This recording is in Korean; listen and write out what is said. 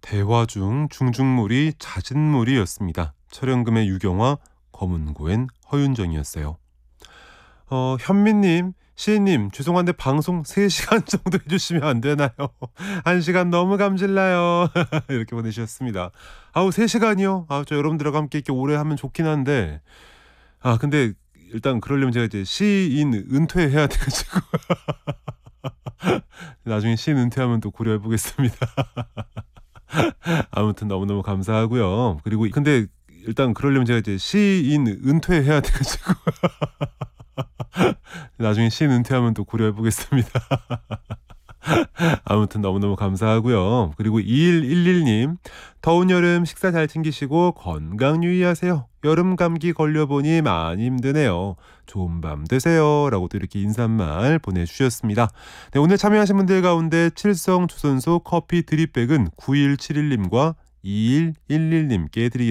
대화 중 중중물이 잦은물이었습니다. 철연금의 유경화, 검은고엔 허윤정이었어요. 현미님, 시인님, 죄송한데 방송 3시간 정도 해주시면 안 되나요? 1시간 너무 감질나요. 이렇게 보내주셨습니다. 3시간이요? 저 여러분들과 함께 이렇게 오래 하면 좋긴 한데, 근데 일단 그러려면 제가 이제 시인 은퇴해야 돼가지고, 나중에 시인 은퇴하면 또 고려해 보겠습니다. 아무튼 너무너무 감사하고요. 그리고 근데 일단 그러려면 제가 이제 시인 은퇴해야 돼가지고, 나중에 시인 은퇴하면 또 고려해 보겠습니다. 아무튼 너무너무 감사하고요. 그리고 2111님, 더운 여름 식사 잘 챙기시고 건강 유의하세요. 여름 감기 걸려보니 많이 힘드네요. 좋은 밤 되세요. 라고 또 이렇게 인사말 보내주셨습니다. 네, 오늘 참여하신 분들 가운데 칠성 조선소 커피 드립백은 9171님과 2111님께 드리겠습니다.